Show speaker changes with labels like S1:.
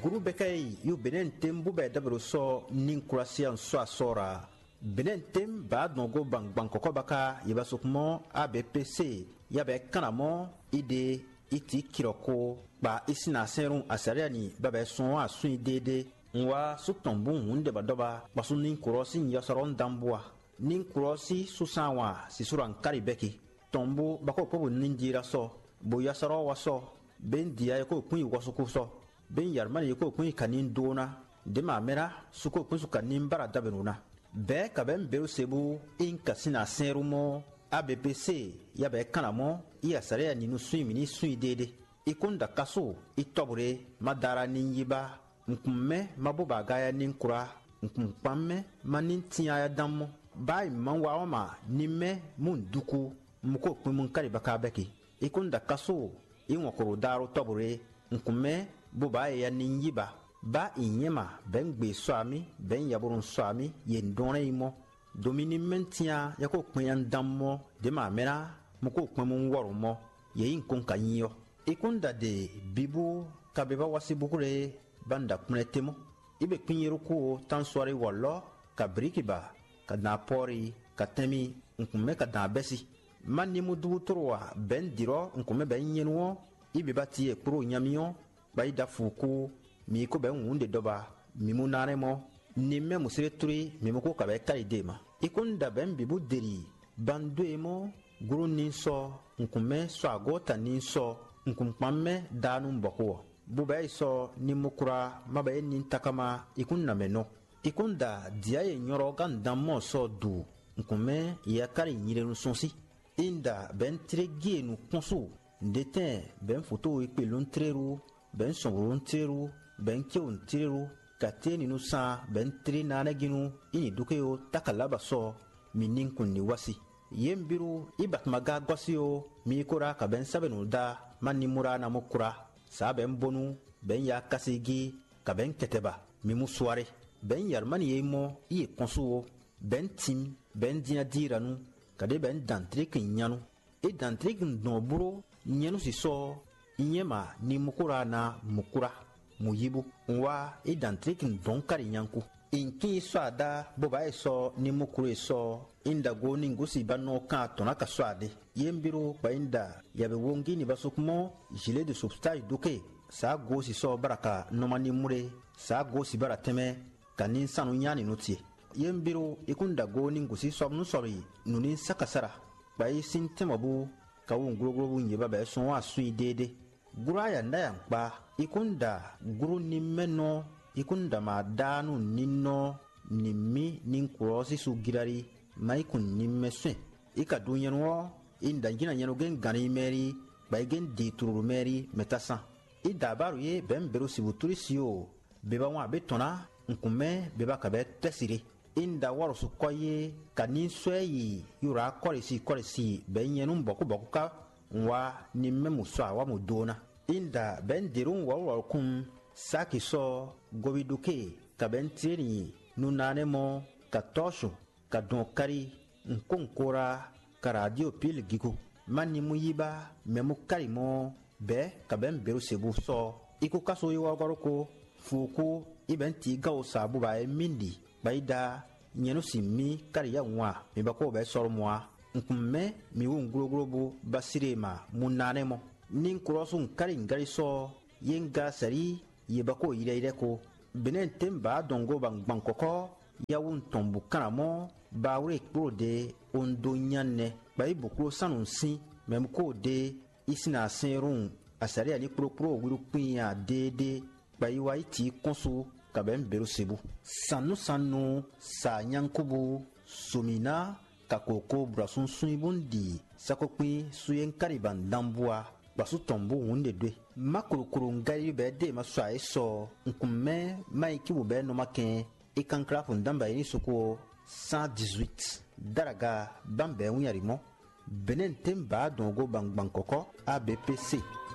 S1: guru bekay yu benen tembu be dabro so nin kurasiyan so asora benen tem ba dongo bang koko baka yibasukmo ABPC yabe kanamo ide iti kiroko ba isina serun asariani babe son asun dede nwa sutombu hunde badoba basun nin kurosi yasaron dambua nin kurosi susanwa sisuran karibeki tombo bako pobu ninjira so bo yasaro waso ben dia ko kun wasuku so ben yarmani ko kun kanin dona de mamera suko kun su kanin bara dabenuna be ka ben beru sebu in kasina serumo ABPC ya be kanamo iya sare ni nu suimini suidede ikunda kaso itobure madara ninyiba nkumme mabuba gaya ninkura nkumpamme manintia ya dammo bai manwa ma nimme munduku muko kun mun kari baka beki ikunda kaso inwakoro daro tobure nkumme buba ya ninyiba ba inyema ben gbe swami ben yaburun swami yendone imo domini mentia yako kwen dammo de ma mera muko kwen mun worumo ye inkon kanyo ikunda de bibu kabeba wasibukure banda kunetemo ibe pinyiru ko tansori wallo kabrikiba kadna pori katemi nkumme kadna besi manni mudu troa ben diro nkumme ben yenwo ibe bati e pro nyamion baida fuku mi ko ben wunde doba mi munaremo nimme musireturi mi ko kabe kaidema ikunda ben bibu deri banduemo guru ninso nkumme so agota ninso nkumpamme danu mboko bubay so nimukura mabaye nintakama ikunna meno ikunda diaye nyoro gandammo so du nkumme yakari nyirenu sonsi inda ben tregie nu konso ndeten ben photo ipelon treru ben sonron treru ben keun treru kateni nu sa ben tre nanaginu ini dukeyo takalaba so minin kunni wasi yembiru ibatmaga gwasio mikura ka ben sabenu da manimura na mukura sa ben bonu ben ya kasigi ka ben keteba mimu soare ben yarmani yemo iye konsuo ben tim ben dia diranu kade ben dantrikin nyanu e dantrikin noburo nyanu si so inyema ni mukura na mukura muyibu nwa e dantrikin donkari nyanku inki swada boba eso ni mukuru eso inda go ni ngusi banno ka tonaka swade yembiru ba inda yabe wongi ni basukmo gilet de substage duke sa go si so baraka nomani mure sa go si barateme kanin sanu nyani nutie yembiru ikunda go ni ngusi sobnu sori nunin sakasara ba isin temabu kawun grogrobu nyeba ba so asun dede guraya ndayampa ikunda guru ni meno ikunda ma danu ninno nimmi ninkurosi sugirari maikun nimmeswe ika dunyanwo inda jina nyano gen gani meri bay gen dituru meri metasan ida baru ye ben beru sibuturi siyo beba wa betona nkume beba kabe tesiri inda warusu koye kanin sweyi yura korisi ben yenum boku ka wa nimme muswa wa mudona inda ben dirun warwarkum saki so gobiduke ka ben tiri nunanemo ka toshu ka donkari nkonkora ka radio pil gigo mani muyiba memu karimo be ka ben beru sebu so iku kaso yi warwarko fuku iben ti gawo sabu ba mindi baida nyenu simmi kariya nwa mi bako be sormwa nkumme mi wungurogorobu basirema munanemo nin kurosun karin gariso yenga sari yebako ire ko benen temba dongo bang koko yawun tombu kanamo bawre kro de ondo nyanne bai bukro sanun si mem ko de isina serun asari ani pro wiru pinya de bai waiti konsu kabem beru sebu sanu sa nyankubu sumina kakoko brasun suibundi sakokwi suyen kariban dambua basu tombu hunde dwe makurukuru ngai be de maswa eso nkumme maiki bu be no maken ikankra fundamba ni suko 118 daraga bambe unyarimo benen temba dongo bang koko ABPC